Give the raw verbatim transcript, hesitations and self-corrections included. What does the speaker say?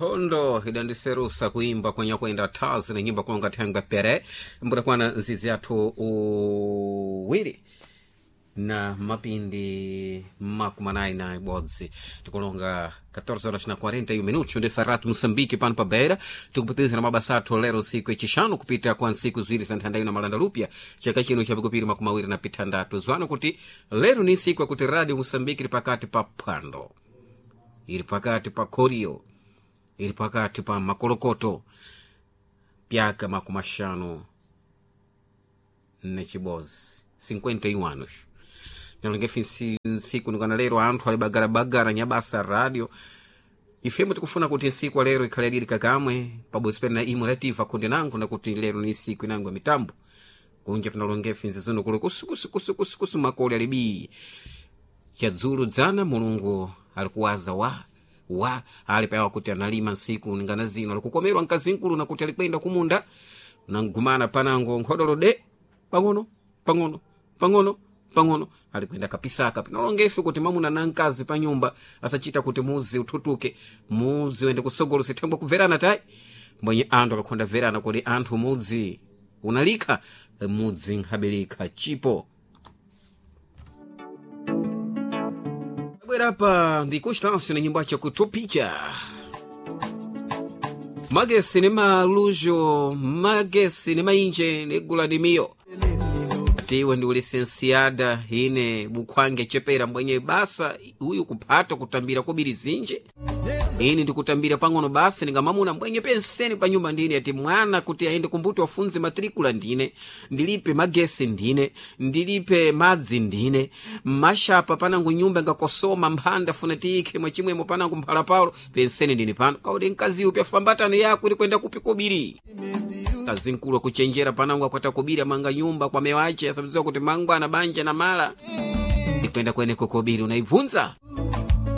Hondo idandiserusa kuimba kwenye kwenda tazi na nyimba kulonga tangwa pere mbuda kwana nzizi yatu uwiri na mapindi makumanai na ibodzi tukulonga catorze horas na quarenta e um minutos onde Ferrato Moçambique pano pa beira tukupitiza na mabasato lero siku echishanu kupita kwa nsiku zwiri santandayo na malanda lupya chaka chino cha bigopiri makumawiri na pitandatu zwana kuti lero ni siku ya kuti Radio Moçambique ili pakati pa pando ili pakati pa korio ili pakati pa makolokoto pyaka makumashano nechibozi cinquenta e um anos nalongefi siku nikana lero anthu ali bagara bagara nyabasa radio ifemo tikufuna kuti siku lero ikhaliriri kakamwe pabosipena imo lativa konde nangu na kuti lero ni siku inangu ya mitambo kunja tunalongefi nzizuno kule kusukusu kusukusu kusu makoli alibi chadzulu dzana mulungu alikuwaza wa wa alipewa kuti analima siku ningana zino alikukomerwa nkazinkulu na kuti alikwenda kumunda nangumana panango nkhodolo de pangono pangono pangono pangono alikwenda kapisa kapi nalongefi kuti mamuna nankazi pa nyumba asachita kuti muzi ututuke muzi wende kusogolo sitambwa kuverana tai mwenye anthu akakonda verana kuti anthu muzi unalika muzi nkhabelika chipo hapa ndi Constância na nyimbo yake kutupicha magesi ni malujo magesi ni mainje negula dimio tiwe ndi lisensiada ine bukwange chepera mwenye basa huyu kupata kutambira kubiri zinje ini ndikutambira pangono basi ningamamuna mwenye penseni pa nyumba ndine ati mwana kuti aende kumbuto wafunze matrikula ndine ndilipe magesi ndine ndilipe madzi ndine mashapa panangu nyumba ngakosoma mphanda funatike mwachimwemo panangu mphala paulo penseni ndine pano kaudi nkazi upya fambatani yako ili kwenda kupi kubiri kazi nkulu kuchenjera panangu akwata kubiri manga nyumba kwa mewache asabiziwa kuti mangu anabanja na mala ikwenda kwene kukubiri unaivunza